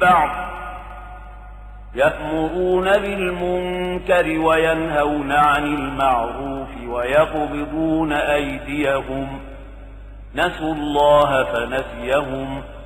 بعض يأمرون بالمنكر وينهون عن المعروف ويقبضون أيديهم نسوا الله فنسيهم